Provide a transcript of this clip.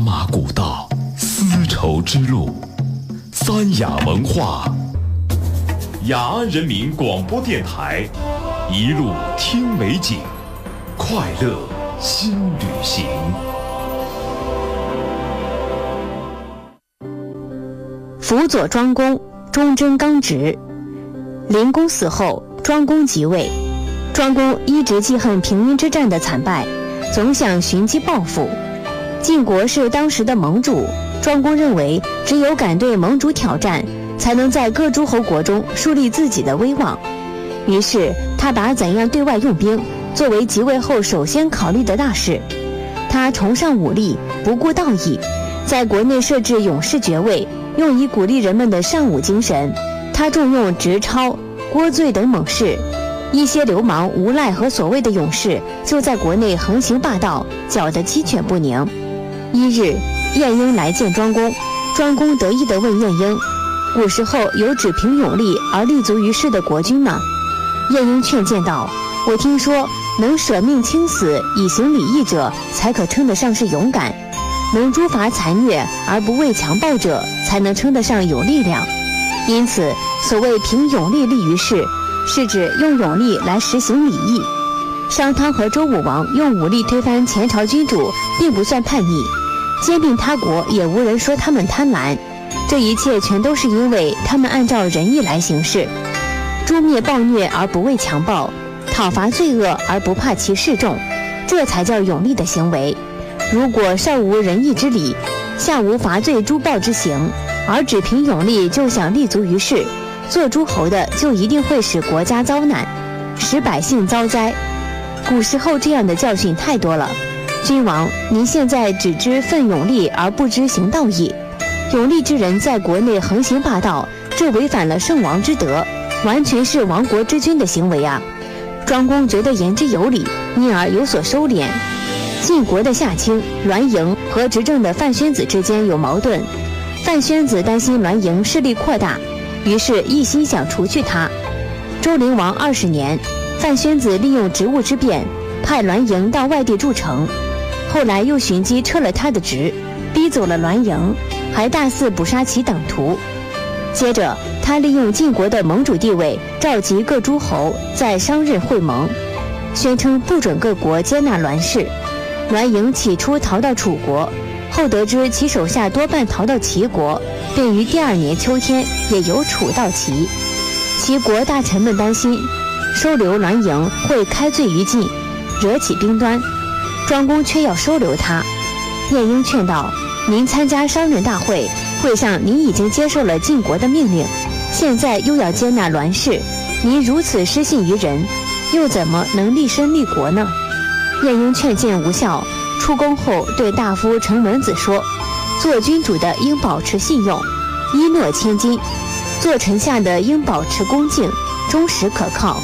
马古道，丝绸之路，三雅文化，雅安人民广播电台，一路听美景，快乐新旅行。 辅佐庄公，忠贞刚直。灵公死后，庄公即位。庄公一直记恨平阴之战的惨败，总想寻机报复。晋国是当时的盟主，庄公认为只有敢对盟主挑战，才能在各诸侯国中树立自己的威望。于是他把怎样对外用兵作为即位后首先考虑的大事。他崇尚武力，不顾道义，在国内设置勇士爵位，用以鼓励人们的尚武精神。他重用直超、郭罪等猛士，一些流氓无赖和所谓的勇士就在国内横行霸道，搅得鸡犬不宁。一日，晏婴来见庄公，庄公得意地问晏婴：古时候有只凭勇力而立足于世的国君吗？晏婴劝谏道：我听说能舍命轻死以行礼义者，才可称得上是勇敢；能诛伐残虐而不畏强暴者，才能称得上有力量。因此所谓凭勇力立于世，是指用勇力来实行礼义。商汤和周武王用武力推翻前朝君主，并不算叛逆，兼并他国也无人说他们贪婪。这一切全都是因为他们按照仁义来行事，诛灭暴虐而不畏强暴，讨伐罪恶而不怕其示众，这才叫勇力的行为。如果上无仁义之理，下无伐罪诛暴之行，而只凭勇力就想立足于世，做诸侯的就一定会使国家遭难，使百姓遭灾。古时候这样的教训太多了。君王，您现在只知奋勇力而不知行道义，勇力之人在国内横行霸道，这违反了圣王之德，完全是亡国之君的行为啊！庄公觉得言之有理，因而有所收敛。晋国的夏卿、栾盈和执政的范宣子之间有矛盾，范宣子担心栾盈势力扩大，于是一心想除去他。周灵王20年，范宣子利用职务之便，派栾盈到外地筑城，后来又寻机撤了他的职，逼走了栾盈，还大肆捕杀其党徒。接着他利用晋国的盟主地位，召集各诸侯在商任会盟，宣称不准各国接纳栾氏。栾盈起初逃到楚国，后得知其手下多半逃到齐国，便于第2年秋天也由楚到齐。齐国大臣们担心收留栾盈会开罪于晋，惹起兵端，庄公却要收留他。晏婴劝道：您参加商人大会，会上您已经接受了晋国的命令，现在又要接纳栾氏，您如此失信于人，又怎么能立身立国呢？晏婴劝谏无效，出宫后对大夫程文子说：做君主的应保持信用，一诺千金；做臣下的应保持恭敬，忠实可靠。